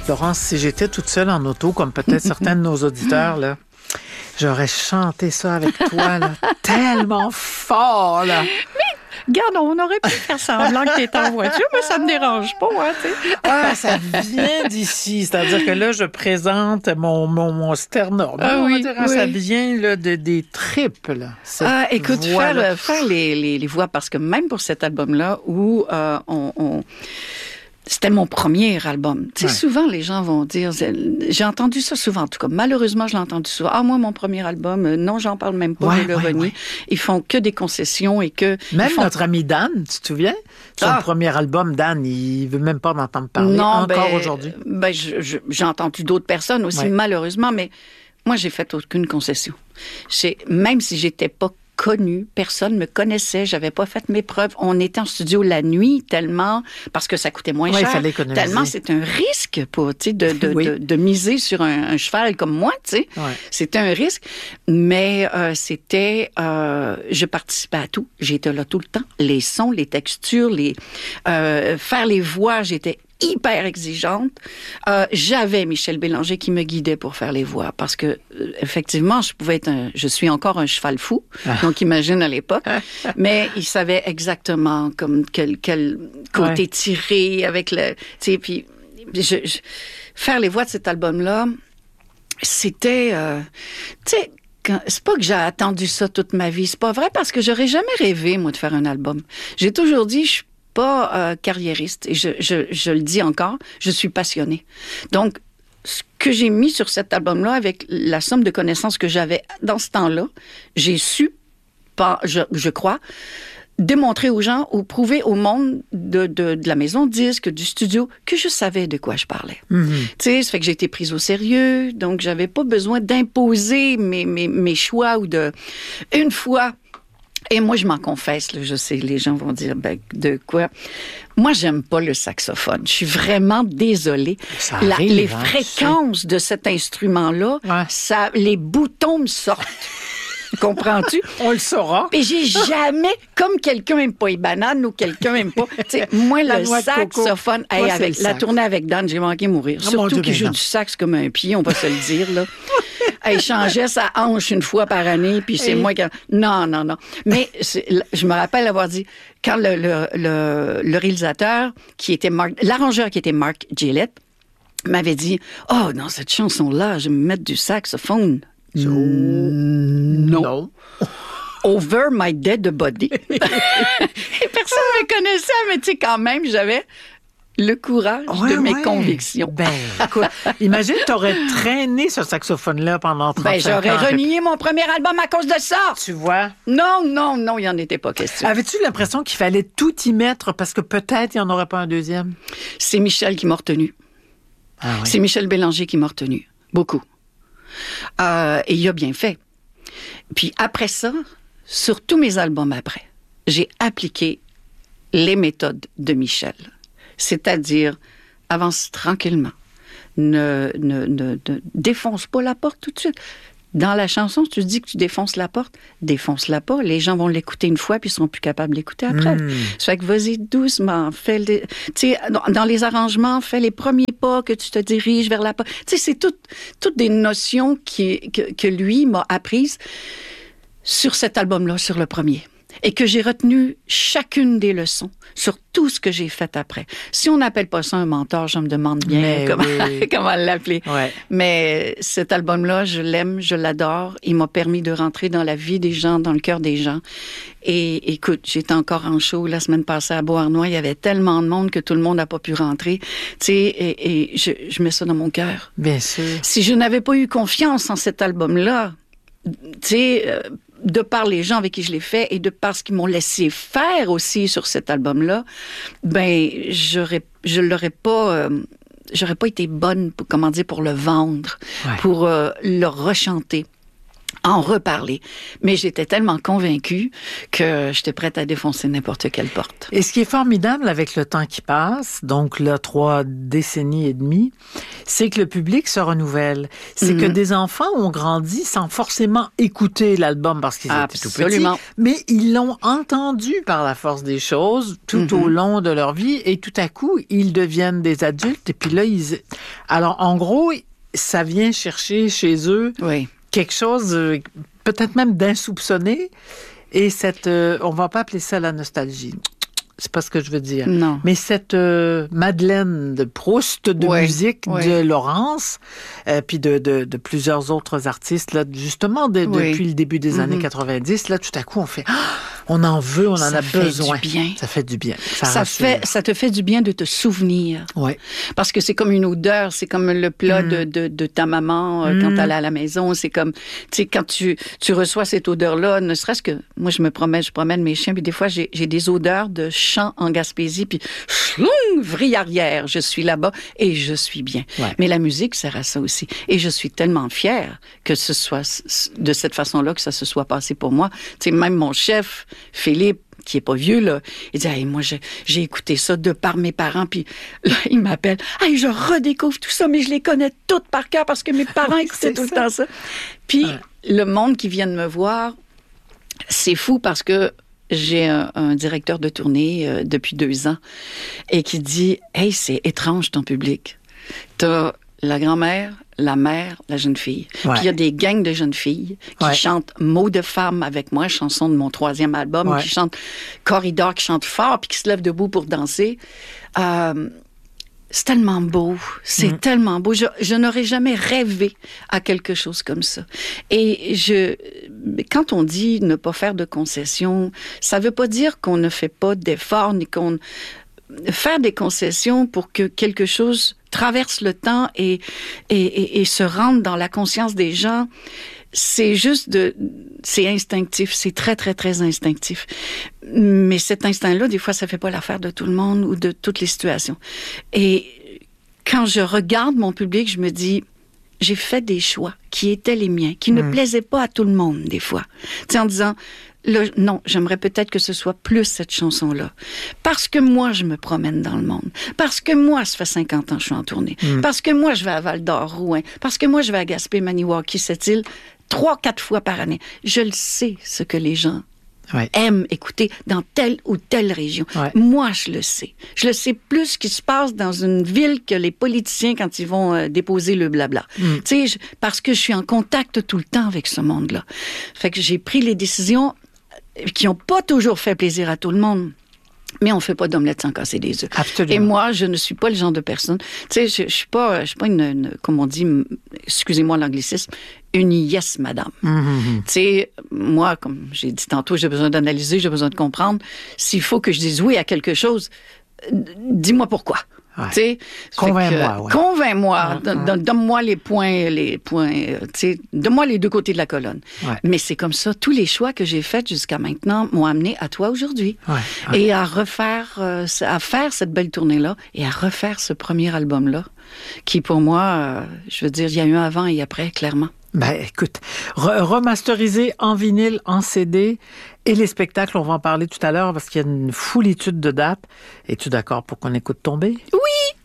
Laurence, si j'étais toute seule en auto, comme peut-être certains de nos auditeurs, là, j'aurais chanté ça avec toi, là, tellement fort, là. Regarde, on aurait pu faire semblant que tu étais en voiture, mais ça ne me dérange pas, hein, tu sais. Ah, ça vient d'ici. C'est-à-dire que là, je présente mon sternum. Ah, oui, Ça vient là, des tripes, là. Écoute, faire les voix, parce que même pour cet album-là, où c'était mon premier album. Tu sais, souvent, les gens vont dire... J'ai entendu ça souvent, en tout cas. Malheureusement, je l'ai entendu souvent. Ah, moi, mon premier album, non, j'en parle même pas, je le renie. Ouais. Ils font que des concessions et que... Même notre ami Dan, tu te souviens? Son premier album, Dan, il veut même pas m'entendre parler encore aujourd'hui. J'ai entendu d'autres personnes aussi, malheureusement, mais moi, j'ai fait aucune concession. Même si j'étais pas connue, personne me connaissait, j'avais pas fait mes preuves. On était en studio la nuit tellement, parce que ça coûtait moins cher, il fallait économiser. Tellement c'est un risque pour, tu sais, de miser sur un cheval comme moi, tu sais. Ouais. C'était un risque, mais je participais à tout. J'étais là tout le temps. Les sons, les textures, faire les voix, j'étais hyper exigeante. J'avais Michel Bélanger qui me guidait pour faire les voix parce que effectivement, je suis encore un cheval fou. Donc imagine à l'époque, mais il savait exactement comme quel côté tirer avec le, tu sais, puis faire les voix de cet album-là, c'était, tu sais. C'est pas que j'ai attendu ça toute ma vie, c'est pas vrai parce que j'aurais jamais rêvé moi de faire un album. J'ai toujours dit je suis pas carriériste et je le dis encore, je suis passionnée. Donc ce que j'ai mis sur cet album-là avec la somme de connaissances que j'avais dans ce temps-là, j'ai su je crois démontrer aux gens ou prouver au monde de la maison de disques, du studio, que je savais de quoi je parlais. Mm-hmm. Tu sais, ça fait que j'ai été prise au sérieux, donc j'avais pas besoin d'imposer mes choix ou une fois. Et moi, je m'en confesse, là, je sais, les gens vont dire, de quoi? Moi, j'aime pas le saxophone. Je suis vraiment désolée. Les fréquences de cet instrument-là, les boutons me sortent. Comprends-tu? On le saura. Et j'ai jamais, comme quelqu'un aime pas les bananes ou quelqu'un aime pas, tu sais, moi, le saxophone, avec la tournée avec Dan, j'ai manqué mourir. Surtout qu'il joue du sax comme un pied, on va se le dire, là. Il changeait sa hanche une fois par année, puis c'est moi qui... Non. Mais je me rappelle avoir dit, quand le réalisateur, l'arrangeur qui était Mark Gillett, m'avait dit, « Oh, dans cette chanson-là, je vais me mettre du saxophone. » Non. Over my dead body. Et personne ne me connaissait, mais tu sais, quand même, j'avais le courage de mes convictions. Écoute, imagine, t'aurais traîné ce saxophone-là pendant 35 ans. J'aurais renié mon premier album à cause de ça. Tu vois? Non, il n'y en était pas question. Avais-tu l'impression qu'il fallait tout y mettre parce que peut-être il n'y en aurait pas un deuxième? C'est Michel qui m'a retenu. C'est Michel Bélanger qui m'a retenu. Beaucoup. Et il a bien fait. Puis après ça, sur tous mes albums après, j'ai appliqué les méthodes de Michel. C'est-à-dire, avance tranquillement. Ne défonce pas la porte tout de suite. Dans la chanson, tu dis que tu défonces-la pas. Les gens vont l'écouter une fois puis ils seront plus capables de l'écouter après. Ça fait que vas-y doucement. Tu sais, dans les arrangements, fais les premiers pas que tu te diriges vers la porte. Tu sais, c'est toutes des notions que lui m'a apprises sur cet album-là, sur le premier. Et que j'ai retenu chacune des leçons sur tout ce que j'ai fait après. Si on n'appelle pas ça un mentor, je me demande bien comment l'appeler. Ouais. Mais cet album-là, je l'aime, je l'adore. Il m'a permis de rentrer dans la vie des gens, dans le cœur des gens. Et écoute, j'étais encore en show la semaine passée à Beauharnois. Il y avait tellement de monde que tout le monde n'a pas pu rentrer. Tu sais, et je mets ça dans mon cœur. Bien sûr. Si je n'avais pas eu confiance en cet album-là, tu sais... de par les gens avec qui je l'ai fait et de par ce qu'ils m'ont laissé faire aussi sur cet album-là, j'aurais pas été bonne pour le vendre, pour le rechanter. en reparler. Mais j'étais tellement convaincue que j'étais prête à défoncer n'importe quelle porte. Et ce qui est formidable avec le temps qui passe, donc là, 3 décennies et demie, c'est que le public se renouvelle. C'est que des enfants ont grandi sans forcément écouter l'album parce qu'ils étaient tout petits, mais ils l'ont entendu par la force des choses tout au long de leur vie et tout à coup, ils deviennent des adultes et puis là, Alors, en gros, ça vient chercher chez eux quelque chose, peut-être même d'insoupçonné. Et on va pas appeler ça la nostalgie. C'est pas ce que je veux dire. Non. Mais cette Madeleine de Proust de musique de Laurence, puis de plusieurs autres artistes, là, justement, depuis le début des années 90, là, tout à coup, on fait... on en veut, on en a besoin. Ça fait du bien. Ça te fait du bien de te souvenir. Oui. Parce que c'est comme une odeur, c'est comme le plat de ta maman quand elle est à la maison. C'est comme, tu sais, quand tu reçois cette odeur-là, ne serait-ce que, moi, je promène mes chiens, puis des fois, j'ai des odeurs de champs en Gaspésie, puis vrille arrière, je suis là-bas et je suis bien. Ouais. Mais la musique sert à ça aussi. Et je suis tellement fière que ce soit de cette façon-là que ça se soit passé pour moi. Tu sais, même mon chef, Philippe, qui est pas vieux, là, il dit, hey, moi, j'ai écouté ça de par mes parents, puis là, il m'appelle, hey, je redécouvre tout ça, mais je les connais toutes par cœur parce que mes parents écoutaient tout le temps ça. Puis, le monde qui vient de me voir, c'est fou parce que j'ai un directeur de tournée depuis 2 ans et qui dit, hey, c'est étrange ton public. T'as la grand-mère, la mère, la jeune fille. Ouais. Puis il y a des gangs de jeunes filles qui chantent Mots de femme avec moi, chanson de mon 3e album, qui chantent Corridor, qui chantent fort, puis qui se lèvent debout pour danser. C'est tellement beau, c'est tellement beau. Je n'aurais jamais rêvé à quelque chose comme ça. Et quand on dit ne pas faire de concessions, ça veut pas dire qu'on ne fait pas d'efforts, ni qu'on... Faire des concessions pour que quelque chose traverse le temps et se rende dans la conscience des gens, c'est c'est instinctif, c'est très, très, très instinctif. Mais cet instinct-là, des fois, ça fait pas l'affaire de tout le monde ou de toutes les situations. Et quand je regarde mon public, je me dis, j'ai fait des choix qui étaient les miens, qui ne plaisaient pas à tout le monde, des fois. Tu sais, en disant, non, j'aimerais peut-être que ce soit plus cette chanson-là. Parce que moi, je me promène dans le monde. Parce que moi, ça fait 50 ans que je suis en tournée. Parce que moi, je vais à Val-d'Or, Rouen. Parce que moi, je vais à Gaspé, Maniwaki, cette île, 3-4 fois par année. Je le sais, ce que les gens aiment écouter dans telle ou telle région. Ouais. Moi, je le sais. Je le sais plus ce qui se passe dans une ville que les politiciens quand ils vont déposer le blabla. Tu sais, parce que je suis en contact tout le temps avec ce monde-là. Fait que j'ai pris les décisions qui n'ont pas toujours fait plaisir à tout le monde. Mais on fait pas d'omelette sans casser des œufs. Absolument. Et moi, je ne suis pas le genre de personne. Tu sais, je suis pas une, comme on dit, excusez-moi l'anglicisme, une yes madame. Tu sais, moi, comme j'ai dit tantôt, j'ai besoin d'analyser, j'ai besoin de comprendre. S'il faut que je dise oui à quelque chose, dis-moi pourquoi. Ouais. Convainc-moi. Convainc-moi. Donne-moi les points, donne-moi les 2 côtés de la colonne. Ouais. Mais c'est comme ça. Tous les choix que j'ai faits jusqu'à maintenant m'ont amené à toi aujourd'hui. Ouais. Et à faire cette belle tournée-là et à refaire ce premier album-là, qui pour moi, je veux dire, il y a eu un avant et après, clairement. Ben, écoute, remasterisé en vinyle, en CD, et les spectacles, on va en parler tout à l'heure parce qu'il y a une foulitude de dates. Es-tu d'accord pour qu'on écoute Tomber? Oui!